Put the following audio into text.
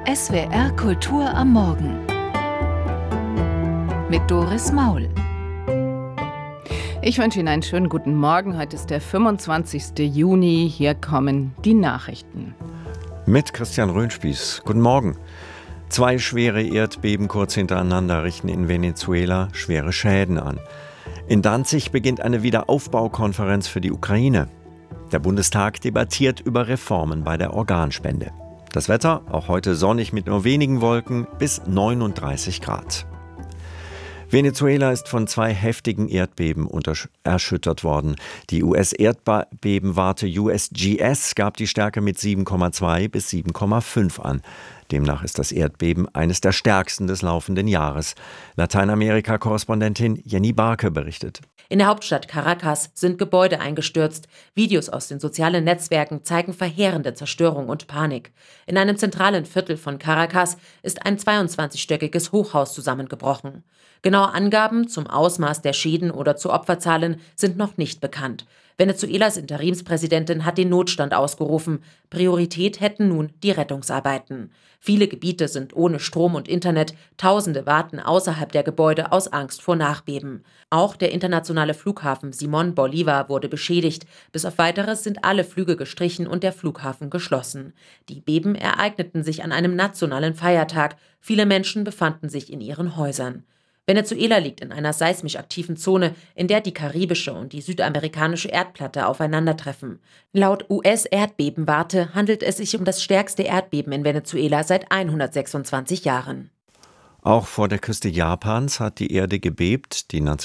SWR Kultur am Morgen mit Doris Maul. Ich wünsche Ihnen einen schönen guten Morgen. Heute ist der 25. Juni. Hier kommen die Nachrichten. Mit Christian Röhnspieß. Guten Morgen. 2 schwere Erdbeben kurz hintereinander richten in Venezuela schwere Schäden an. In Danzig beginnt eine Wiederaufbaukonferenz für die Ukraine. Der Bundestag debattiert über Reformen bei der Organspende. Das Wetter, auch heute sonnig mit nur wenigen Wolken, bis 39 Grad. Venezuela ist von 2 heftigen Erdbeben erschüttert worden. Die US-Erdbebenwarte USGS gab die Stärke mit 7,2 bis 7,5 an. Demnach ist das Erdbeben eines der stärksten des laufenden Jahres. Lateinamerika-Korrespondentin Jenny Barke berichtet. In der Hauptstadt Caracas sind Gebäude eingestürzt. Videos aus den sozialen Netzwerken zeigen verheerende Zerstörung und Panik. In einem zentralen Viertel von Caracas ist ein 22-stöckiges Hochhaus zusammengebrochen. Genaue Angaben zum Ausmaß der Schäden oder zu Opferzahlen sind noch nicht bekannt. Venezuelas Interimspräsidentin hat den Notstand ausgerufen. Priorität hätten nun die Rettungsarbeiten. Viele Gebiete sind ohne Strom und Internet. Tausende warten außerhalb der Gebäude aus Angst vor Nachbeben. Auch der internationale Flughafen Simón Bolívar wurde beschädigt. Bis auf Weiteres sind alle Flüge gestrichen und der Flughafen geschlossen. Die Beben ereigneten sich an einem nationalen Feiertag. Viele Menschen befanden sich in ihren Häusern. Venezuela liegt in einer seismisch aktiven Zone, in der die karibische und die südamerikanische Erdplatte aufeinandertreffen. Laut US-Erdbebenwarte handelt es sich um das stärkste Erdbeben in Venezuela seit 126 Jahren. Auch vor der Küste Japans hat die Erde gebebt. Die